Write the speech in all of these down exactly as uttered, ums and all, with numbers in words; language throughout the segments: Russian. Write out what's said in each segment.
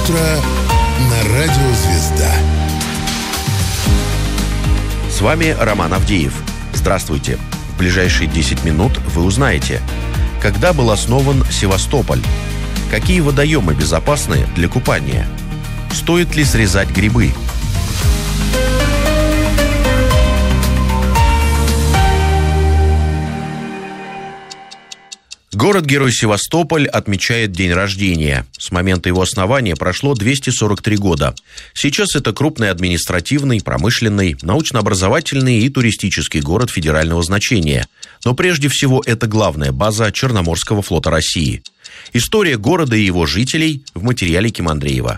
утро на радио «Звезда». С вами Роман Авдеев. Здравствуйте. В ближайшие десять минут вы узнаете, когда был основан Севастополь, какие водоемы безопасны для купания, стоит ли срезать грибы. Город-герой Севастополь отмечает день рождения. С момента его основания прошло двести сорок три года. Сейчас это крупный административный, промышленный, научно-образовательный и туристический город федерального значения. Но прежде всего это главная база Черноморского флота России. История города и его жителей в материале Ким Андреева.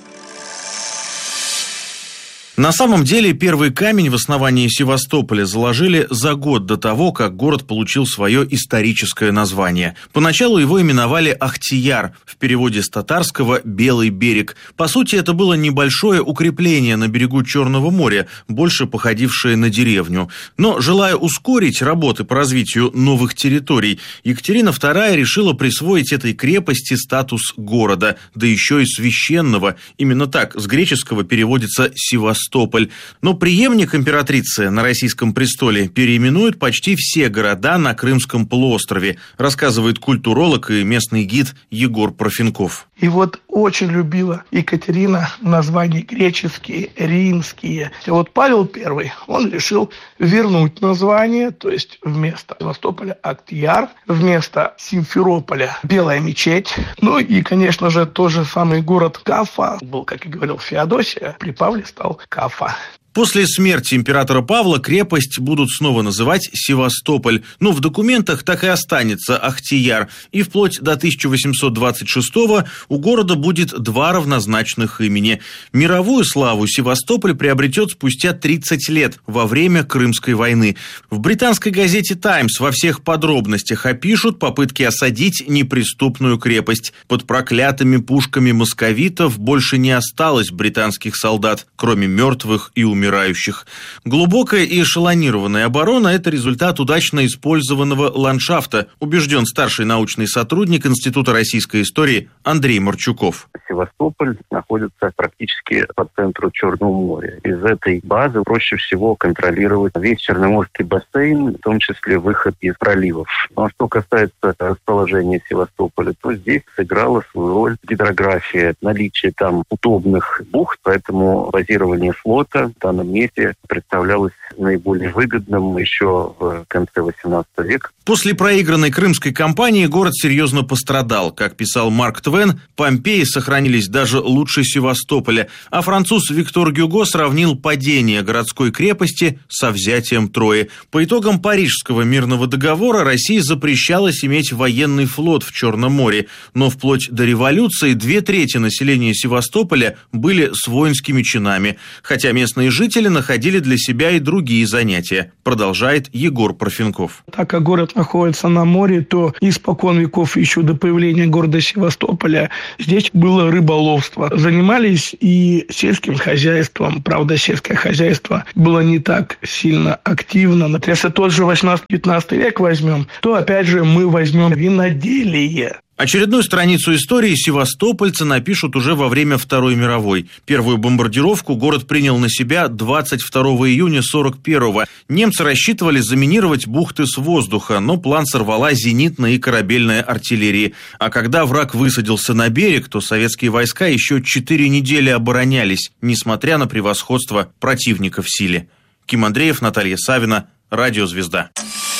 На самом деле, первый камень в основании Севастополя заложили за год до того, как город получил свое историческое название. Поначалу его именовали Ахтияр, в переводе с татарского «Белый берег». По сути, это было небольшое укрепление на берегу Черного моря, больше походившее на деревню. Но, желая ускорить работы по развитию новых территорий, Екатерина вторая решила присвоить этой крепости статус города, да еще и священного. Именно так с греческого переводится «Севастополь». Но преемник императрицы на российском престоле переименует почти все города на Крымском полуострове, рассказывает культуролог и местный гид Егор Парфенков. И вот очень любила Екатерина названия греческие, римские. И вот Павел Первый, он решил вернуть название, то есть вместо Севастополя Ахтияр, вместо Симферополя Белая мечеть. Ну и, конечно же, тот же самый город Кафа был, как и говорил Феодосия, при Павле стал Кафа. После смерти императора Павла крепость будут снова называть Севастополь, но в документах так и останется Ахтияр, и вплоть до тысяча восемьсот двадцать шестого у города будет два равнозначных имени. Мировую славу Севастополь приобретет спустя тридцать лет, во время Крымской войны. В британской газете «Таймс» во всех подробностях опишут попытки осадить неприступную крепость. Под проклятыми пушками московитов больше не осталось британских солдат, кроме мертвых и умерших. умирающих. Глубокая и эшелонированная оборона – это результат удачно использованного ландшафта, убежден старший научный сотрудник Института российской истории Андрей Марчуков. Севастополь находится практически по центру Черного моря. Из этой базы проще всего контролировать весь Черноморский бассейн, в том числе выход из проливов. Но что касается расположения Севастополя, то здесь сыграла свою роль гидрография, наличие там удобных бухт, поэтому базирование флота в данном месте представлялось наиболее выгодным еще в конце восемнадцатого века. После проигранной крымской кампании город серьезно пострадал. Как писал Марк Твен, Помпеи сохранились даже лучше Севастополя, а француз Виктор Гюго сравнил падение городской крепости со взятием Трои. По итогам Парижского мирного договора России запрещалось иметь военный флот в Черном море, но вплоть до революции две трети населения Севастополя были с воинскими чинами, хотя местные жители находили для себя и другие занятия, продолжает Егор Парфенков. Так как город находится на море, то испокон веков, еще до появления города Севастополя, здесь было рыболовство. Занимались и сельским хозяйством. Правда, сельское хозяйство было не так сильно активно. Если тот же восемнадцатый-пятнадцатый век возьмем, то опять же мы возьмем виноделие. Очередную страницу истории севастопольцы напишут уже во время Второй мировой. Первую бомбардировку город принял на себя двадцать второго июня сорок первого. Немцы рассчитывали заминировать бухты с воздуха, но план сорвала зенитная и корабельная артиллерия. А когда враг высадился на берег, то советские войска еще четыре недели оборонялись, несмотря на превосходство противника в силе. Ким Андреев, Наталья Савина, Радио «Звезда».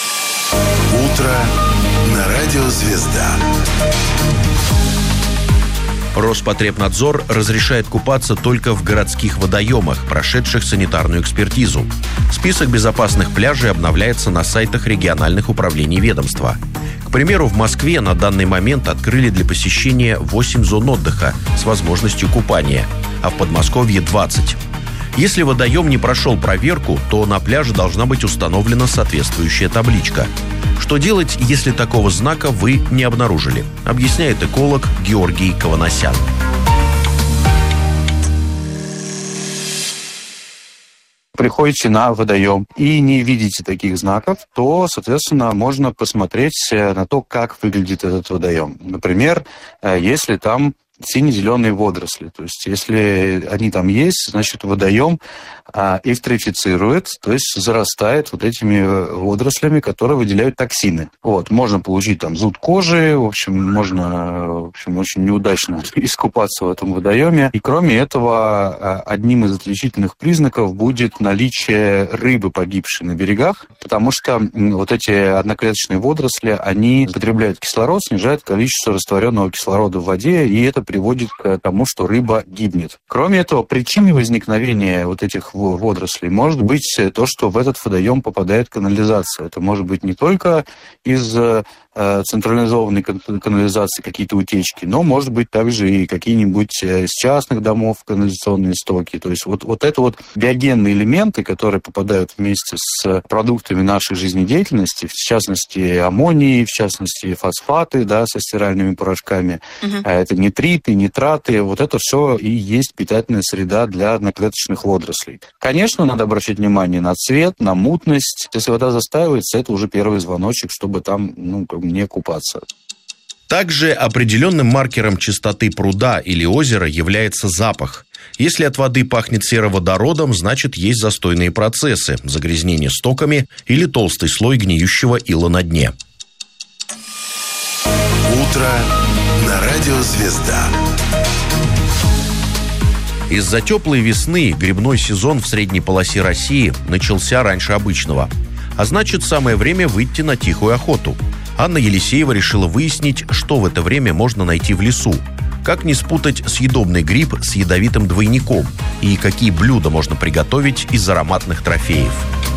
Утро на радио «Звезда». Роспотребнадзор разрешает купаться только в городских водоемах, прошедших санитарную экспертизу. Список безопасных пляжей обновляется на сайтах региональных управлений ведомства. К примеру, в Москве на данный момент открыли для посещения восемь зон отдыха с возможностью купания, а в Подмосковье двадцать. Если водоем не прошел проверку, то на пляже должна быть установлена соответствующая табличка. Что делать, если такого знака вы не обнаружили, объясняет эколог Георгий Каванасян. Приходите на водоем и не видите таких знаков, то, соответственно, можно посмотреть на то, как выглядит этот водоем. Например, если там сине-зеленые водоросли. То есть, если они там есть, значит, водоем а, эвтрофицирует, то есть зарастает вот этими водорослями, которые выделяют токсины. Вот, можно получить там зуд кожи, в общем, можно, в общем, очень неудачно искупаться в этом водоеме. И кроме этого, одним из отличительных признаков будет наличие рыбы, погибшей на берегах, потому что вот эти одноклеточные водоросли, они потребляют кислород, снижают количество растворенного кислорода в воде, и это приводит к тому, что рыба гибнет. Кроме этого, причиной возникновения вот этих водорослей может быть то, что в этот водоем попадает канализация. Это может быть не только из централизованной канализации какие-то утечки, но, может быть, также и какие-нибудь из частных домов канализационные стоки. То есть вот, вот это вот биогенные элементы, которые попадают вместе с продуктами нашей жизнедеятельности, в частности, аммоний, в частности, фосфаты, да, со стиральными порошками, угу. а это нитриты, нитраты, вот это все и есть питательная среда для одноклеточных водорослей. Конечно, надо обращать внимание на цвет, на мутность. Если вода застаивается, это уже первый звоночек, чтобы там, ну, не купаться. Также определенным маркером чистоты пруда или озера является запах. Если от воды пахнет сероводородом, значит, есть застойные процессы, загрязнение стоками или толстый слой гниющего ила на дне. Утро на радио «Звезда». Из-за теплой весны грибной сезон в средней полосе России начался раньше обычного. А значит, самое время выйти на тихую охоту. Анна Елисеева решила выяснить, что в это время можно найти в лесу. Как не спутать съедобный гриб с ядовитым двойником? И какие блюда можно приготовить из ароматных трофеев?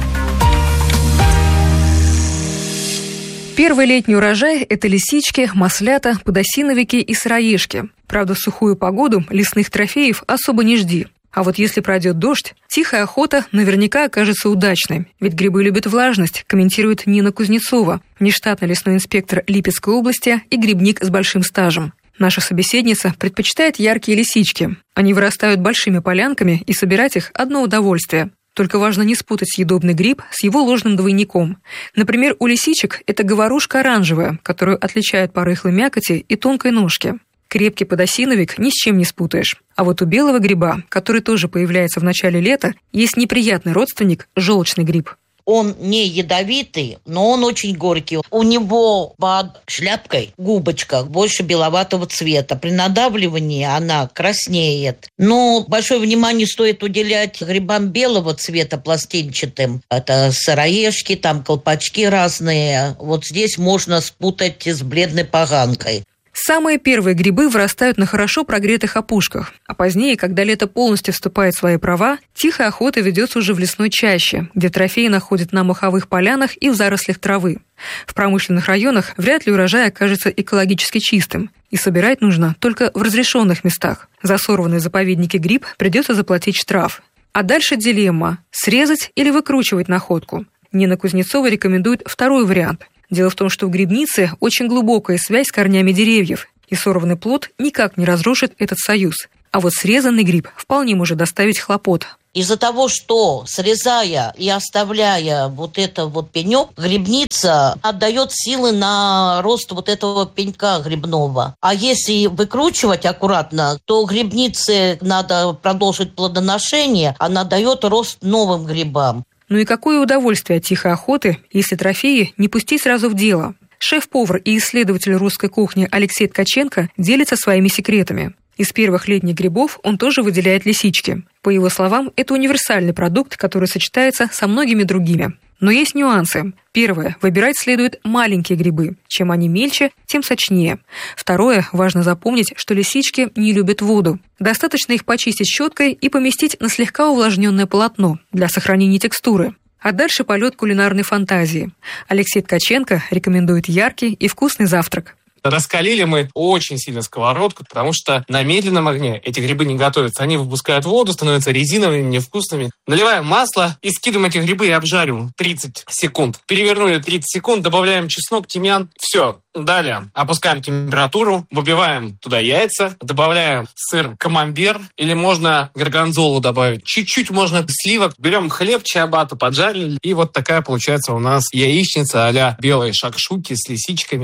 Первый летний урожай – это лисички, маслята, подосиновики и сыроежки. Правда, в сухую погоду лесных трофеев особо не жди. А вот если пройдет дождь, тихая охота наверняка окажется удачной. Ведь грибы любят влажность, комментирует Нина Кузнецова, внештатный лесной инспектор Липецкой области и грибник с большим стажем. Наша собеседница предпочитает яркие лисички. Они вырастают большими полянками, и собирать их – одно удовольствие. Только важно не спутать съедобный гриб с его ложным двойником. Например, у лисичек это говорушка оранжевая, которую отличают по рыхлой мякоти и тонкой ножке. Крепкий подосиновик ни с чем не спутаешь. А вот у белого гриба, который тоже появляется в начале лета, есть неприятный родственник – желчный гриб. Он не ядовитый, но он очень горький. У него под шляпкой губочка больше беловатого цвета. При надавливании она краснеет. Но большое внимание стоит уделять грибам белого цвета, пластинчатым. Это сыроежки, там колпачки разные. Вот здесь можно спутать с бледной поганкой. Самые первые грибы вырастают на хорошо прогретых опушках, а позднее, когда лето полностью вступает в свои права, тихая охота ведется уже в лесной чаще, где трофеи находят на моховых полянах и в зарослях травы. В промышленных районах вряд ли урожай окажется экологически чистым, и собирать нужно только в разрешенных местах. За сорванный в заповеднике гриб придется заплатить штраф. А дальше дилемма – срезать или выкручивать находку. Нина Кузнецова рекомендует второй вариант. Дело в том, что в грибнице очень глубокая связь с корнями деревьев, и сорванный плод никак не разрушит этот союз. А вот срезанный гриб вполне может доставить хлопот. Из-за того, что срезая и оставляя вот это вот пенек, грибница отдает силы на рост вот этого пенька грибного. А если выкручивать аккуратно, то грибнице надо продолжить плодоношение, она дает рост новым грибам. Ну и какое удовольствие от тихой охоты, если трофеи не пусти сразу в дело. Шеф-повар и исследователь русской кухни Алексей Ткаченко делится своими секретами. Из первых летних грибов он тоже выделяет лисички. По его словам, это универсальный продукт, который сочетается со многими другими. Но есть нюансы. Первое. Выбирать следует маленькие грибы. Чем они мельче, тем сочнее. Второе. Важно запомнить, что лисички не любят воду. Достаточно их почистить щеткой и поместить на слегка увлажненное полотно для сохранения текстуры. А дальше полет кулинарной фантазии. Алексей Ткаченко рекомендует яркий и вкусный завтрак. Раскалили мы очень сильно сковородку, потому что на медленном огне эти грибы не готовятся. Они выпускают воду, становятся резиновыми, невкусными. Наливаем масло и скидываем эти грибы и обжариваем тридцать секунд. Перевернули тридцать секунд, добавляем чеснок, тимьян. Все. Далее опускаем температуру, выбиваем туда яйца, добавляем сыр камамбер или можно горгонзолу добавить. Чуть-чуть можно сливок. Берем хлеб, чиабатту, поджарили. И вот такая получается у нас яичница а-ля белые шакшуки с лисичками.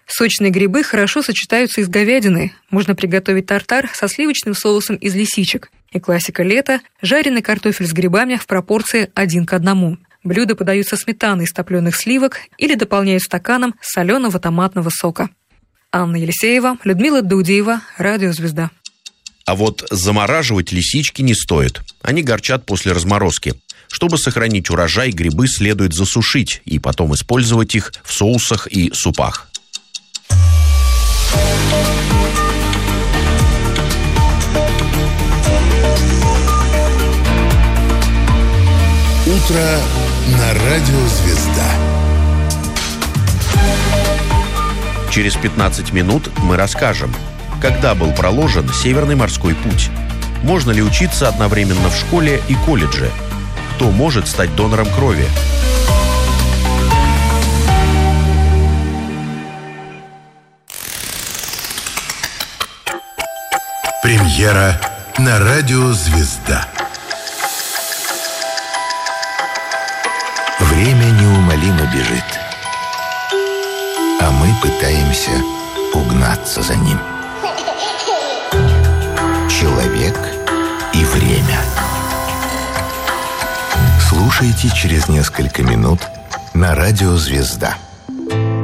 Сочные грибы хорошо сочетаются и с говядиной. Можно приготовить тартар со сливочным соусом из лисичек. И классика лета – жареный картофель с грибами в пропорции один к одному. Блюда подают со сметаной из топленых сливок или дополняют стаканом соленого томатного сока. Анна Елисеева, Людмила Дудеева, Радиозвезда. А вот замораживать лисички не стоит. Они горчат после разморозки. Чтобы сохранить урожай, грибы следует засушить и потом использовать их в соусах и супах. Утро на Радио Звезда. Через пятнадцать минут мы расскажем, когда был проложен Северный морской путь. Можно ли учиться одновременно в школе и колледже? Кто может стать донором крови? Премьера на Радио Звезда. Время неумолимо бежит, а мы пытаемся угнаться за ним. Человек и время. Слушайте через несколько минут на Радио Звезда.